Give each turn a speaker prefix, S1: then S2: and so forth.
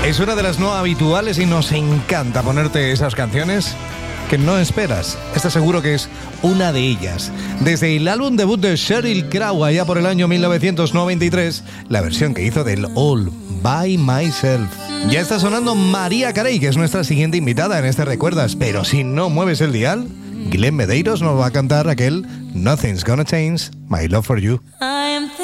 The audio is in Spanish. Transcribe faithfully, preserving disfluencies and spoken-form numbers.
S1: Es una de las no habituales y nos encanta ponerte esas canciones que no esperas. Estás seguro que es una de ellas. Desde el álbum debut de Sheryl Crow allá por el año mil novecientos noventa y tres, la versión que hizo del All By Myself. Ya está sonando María Carey, que es nuestra siguiente invitada en este Recuerdas, pero si no mueves el dial, Glenn Medeiros nos va a cantar aquel Nothing's Gonna Change My Love For You.